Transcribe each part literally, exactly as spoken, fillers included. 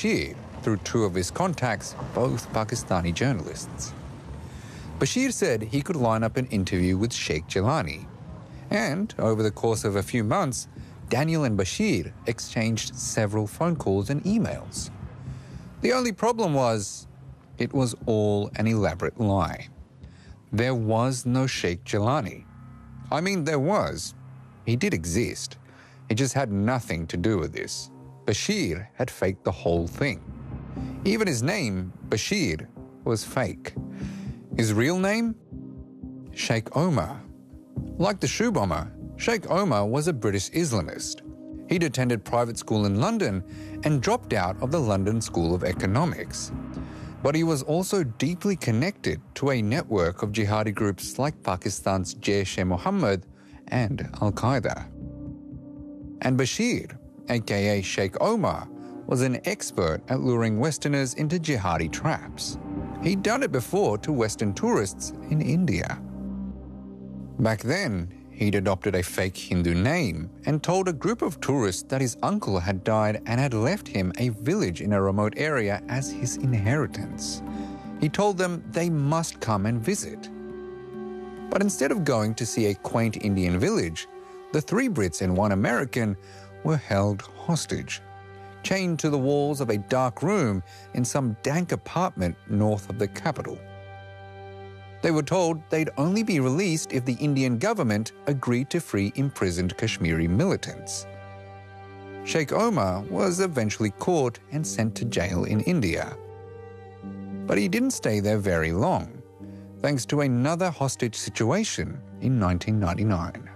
Bashir through two of his contacts, both Pakistani journalists. Bashir said he could line up an interview with Sheikh Jelani. And over the course of a few months, Daniel and Bashir exchanged several phone calls and emails. The only problem was, it was all an elaborate lie. There was no Sheikh Jelani. I mean, there was. He did exist. It just had nothing to do with this. Bashir had faked the whole thing. Even his name, Bashir, was fake. His real name? Sheikh Omar. Like the shoe bomber, Sheikh Omar was a British Islamist. He'd attended private school in London and dropped out of the London School of Economics. But he was also deeply connected to a network of jihadi groups like Pakistan's Jaish-e-Mohammed and Al-Qaeda. And Bashir, aka Sheikh Omar, was an expert at luring Westerners into jihadi traps. He'd done it before to Western tourists in India. Back then, he'd adopted a fake Hindu name and told a group of tourists that his uncle had died and had left him a village in a remote area as his inheritance. He told them they must come and visit. But instead of going to see a quaint Indian village, the three Brits and one American were held hostage, chained to the walls of a dark room in some dank apartment north of the capital. They were told they'd only be released if the Indian government agreed to free imprisoned Kashmiri militants. Sheikh Omar was eventually caught and sent to jail in India. But he didn't stay there very long, thanks to another hostage situation in nineteen ninety-nine.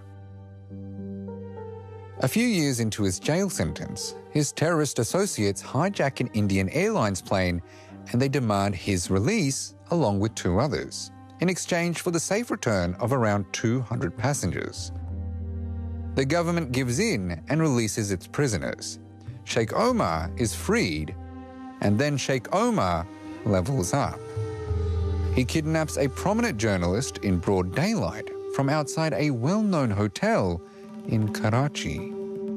A few years into his jail sentence, his terrorist associates hijack an Indian Airlines plane and they demand his release along with two others, in exchange for the safe return of around two hundred passengers. The government gives in and releases its prisoners. Sheikh Omar is freed, and then Sheikh Omar levels up. He kidnaps a prominent journalist in broad daylight from outside a well-known hotel in Karachi.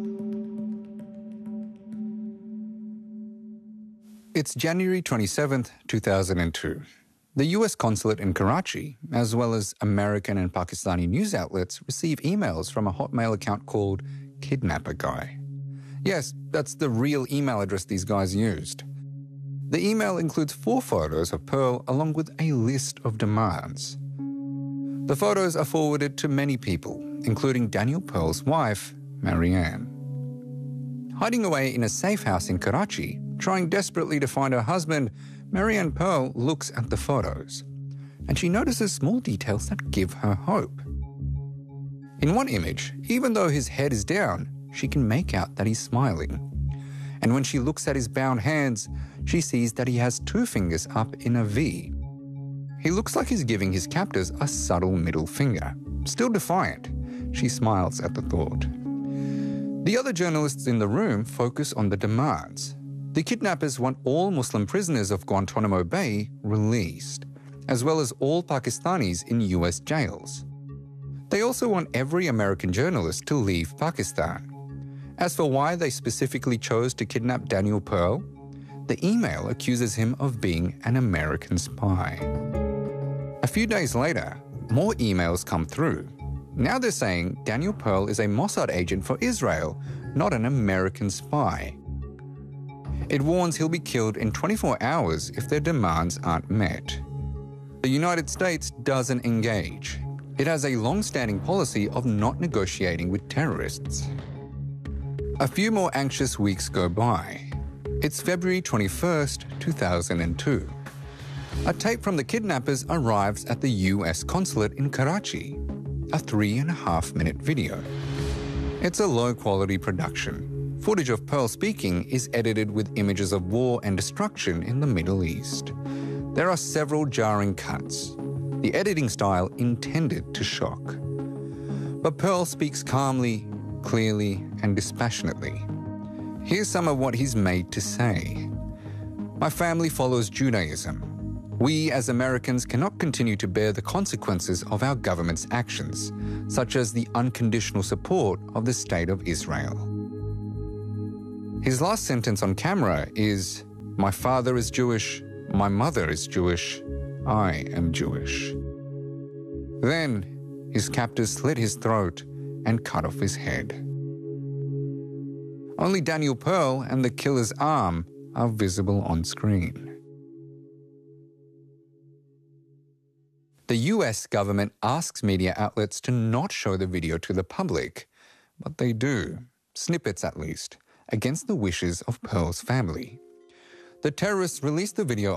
It's January twenty-seventh, two thousand two. The U S consulate in Karachi, as well as American and Pakistani news outlets, receive emails from a Hotmail account called Kidnapper Guy. Yes, that's the real email address these guys used. The email includes four photos of Pearl along with a list of demands. The photos are forwarded to many people, including Daniel Pearl's wife, Marianne. Hiding away in a safe house in Karachi, trying desperately to find her husband, Marianne Pearl looks at the photos, and she notices small details that give her hope. In one image, even though his head is down, she can make out that he's smiling. And when she looks at his bound hands, she sees that he has two fingers up in a V. He looks like he's giving his captors a subtle middle finger. Still defiant, she smiles at the thought. The other journalists in the room focus on the demands. The kidnappers want all Muslim prisoners of Guantanamo Bay released, as well as all Pakistanis in U S jails. They also want every American journalist to leave Pakistan. As for why they specifically chose to kidnap Daniel Pearl, the email accuses him of being an American spy. A few days later, more emails come through. Now they're saying Daniel Pearl is a Mossad agent for Israel, not an American spy. It warns he'll be killed in twenty-four hours if their demands aren't met. The United States doesn't engage. It has a long-standing policy of not negotiating with terrorists. A few more anxious weeks go by. It's February twenty-first, two thousand two. A tape from the kidnappers arrives at the U S consulate in Karachi, a three and a half minute video. It's a low-quality production. Footage of Pearl speaking is edited with images of war and destruction in the Middle East. There are several jarring cuts, the editing style intended to shock. But Pearl speaks calmly, clearly, and dispassionately. Here's some of what he's made to say. My family follows Judaism. We as Americans cannot continue to bear the consequences of our government's actions, such as the unconditional support of the State of Israel. His last sentence on camera is, My father is Jewish. My mother is Jewish. I am Jewish. Then his captors slit his throat and cut off his head. Only Daniel Pearl and the killer's arm are visible on screen. The U S government asks media outlets to not show the video to the public, but they do, snippets at least, against the wishes of Pearl's family. The terrorists released the video